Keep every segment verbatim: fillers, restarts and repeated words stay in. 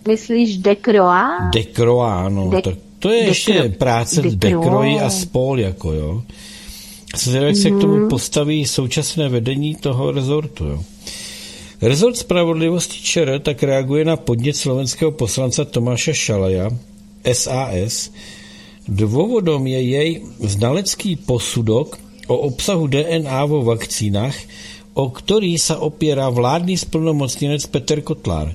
Myslíš Decroix? Decroix, no. De- to, to je ještě Decro- práce Decroix a spol, jako jo. Jak se k tomu postaví současné vedení toho rezortu, jo. Rezort spravedlivosti ČR tak reaguje na podnět slovenského poslance Tomáša Šalaja, S A S. Dôvodom je jej znalecký posudok o obsahu D N A vo vakcínach, o ktorý sa opiera vládny splnomocnenec Peter Kotlár.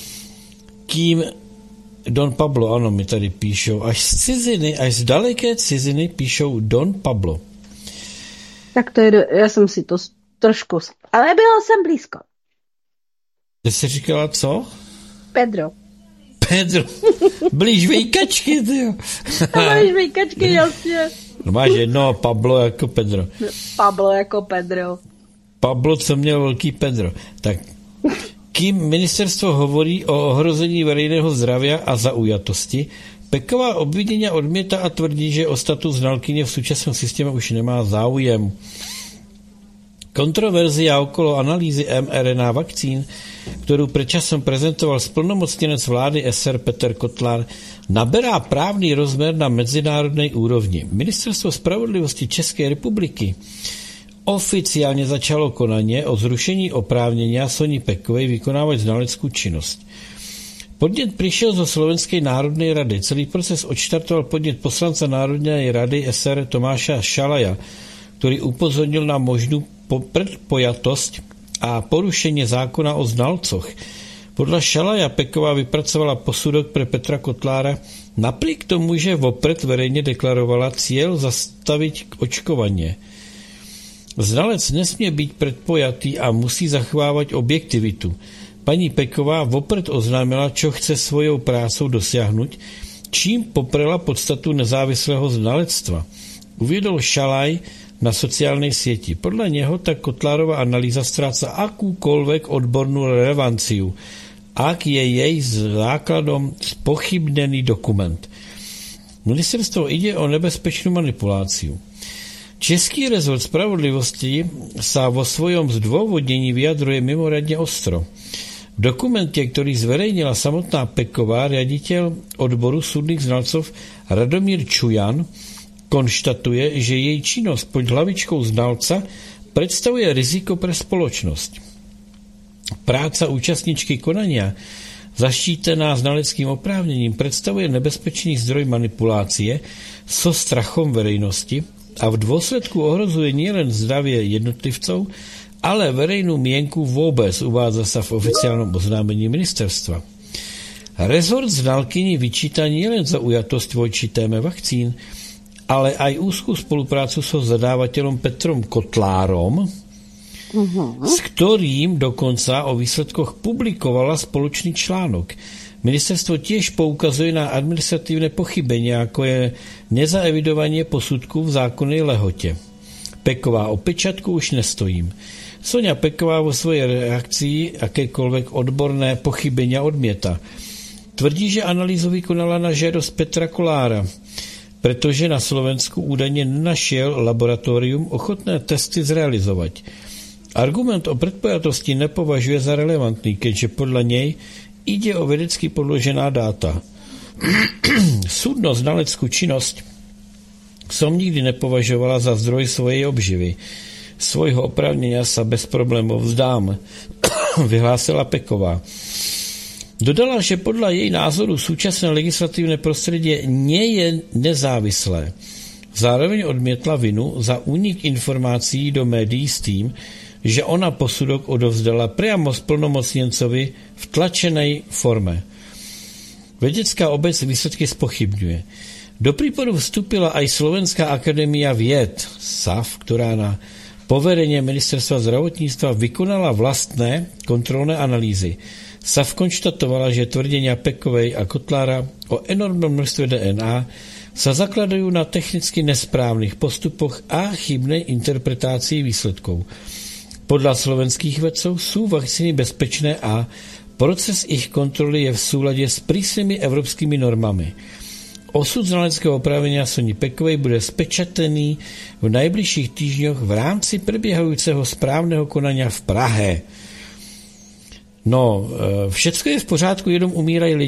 Kým Don Pablo, ano, mi tady píšou, až z ciziny, až z daleké ciziny píšou Don Pablo. Tak to je, já jsem si to trošku, ale byla jsem blízko. Ty jsi říkala co? Pedro. Pedro. Blíž vejkačky, tyjo. Blíž vejkačky, jasně. No máš jedno Pablo jako Pedro. Pablo jako Pedro. Pablo, co měl velký Pedro. Tak kým ministerstvo hovorí o ohrození verejného zdraví a zaujatosti, Peková obvinění odměta a tvrdí, že o status znalkyně v současném systému už nemá záujem. Kontroverzia okolo analýzy mRNA vakcín, ktorú predčasom prezentoval splnomocnenec vlády es er Peter Kotlár, naberá právny rozmer na medzinárodnej úrovni. Ministerstvo spravodlivosti Českej republiky oficiálne začalo konanie o zrušení oprávnenia Soni Pekovej vykonávať znaleckú činnosť. Podnět přišel zo Slovenskej národnej rady. Celý proces odštartoval podnět poslanca Národnej rady es er Tomáša Šalaja, ktorý upozornil na možnú predpojatosť a porušenie zákona o znalcoch. Podľa Šalaja Peková vypracovala posudok pre Petra Kotlára napriek tomu, že vopred verejne deklarovala cieľ zastaviť očkovanie. Znalec nesmie byť predpojatý a musí zachovávať objektivitu. Pani Peková vopred oznámila, čo chce svojou prácou dosiahnuť, čím poprela podstatu nezávislého znalectva. Uviedol Šalaj na sociálnej sieti. Podľa neho tak Kotlárova analýza stráca akúkoľvek odbornú relevanciu, ak je jej základom spochybnený dokument. Ministerstvo ide o nebezpečnú manipuláciu. Český rezort spravodlivosti sa vo svojom zdôvodnení vyjadruje mimoriadne ostro. V dokumente, ktorý zverejnila samotná Peková, riaditeľ odboru súdnych znalcov Radomír Čujan konštatuje, že jej činnosť pod hlavičkou znalca predstavuje riziko pre spoločnosť. Práca účastničky konania, zaštítená znaleckým oprávnením, predstavuje nebezpečný zdroj manipulácie so strachom verejnosti a v dôsledku ohrozuje nielen zdravie jednotlivcov, ale verejnú mienku vôbec, uvádza sa v oficiálnom oznámení ministerstva. Rezort znalkyni vyčíta nielen zaujatosť voči téme vakcín, ale aj úzkú spoluprácu so zadávateľom Petrom Kotlárom, uh-huh. s ktorým dokonca o výsledkoch publikovala spoločný článok. Ministerstvo tiež poukazuje na administratívne pochybenia, ako je nezaevidovanie posudku v zákonnej lehote. Peková, o pečatku už nestojím. Sonia Peková vo svojej reakcii akékoľvek odborné pochybenia odmieta. Tvrdí, že analýzu vykonala na žiadosť Petra Kolára, pretože na Slovensku údajne nenašiel laboratórium ochotné testy zrealizovať. Argument o predpojatosti nepovažuje za relevantný, keďže podľa nej ide o vedecky podložená dáta. Súdno znaleckú činnosť som nikdy nepovažovala za zdroj svojej obživy. Svojho oprávnenia sa bez problémov vzdám, vyhlásila Peková. Dodala, že podľa jej názoru súčasné legislatívne prostredie nie je nezávislé. Zároveň odmietla vinu za únik informácií do médií s tým, že ona posudok odovzdala priamo splnomocnencovi v tlačenej forme. Vedecká obec výsledky spochybňuje. Do prípadu vstúpila aj Slovenská akadémia vied, es á vé, ktorá na poverenie ministerstva zdravotníctva vykonala vlastné kontrolné analýzy. es á vé konštatovala, že tvrdenia Pekovej a Kotlára o enormnom množstve dé en á sa zakladajú na technicky nesprávnych postupoch a chybnej interpretácii výsledkov. Podľa slovenských vedcov sú vakcíny bezpečné a proces ich kontroly je v súlade s prísnymi európskymi normami. Osud znaleckého oprávnenia Soni Pekovej bude spečatený v najbližších týždňoch v rámci prebiehajúceho správneho konania v Prahe. No, všetko je v pořádku, jenom umírají lidi.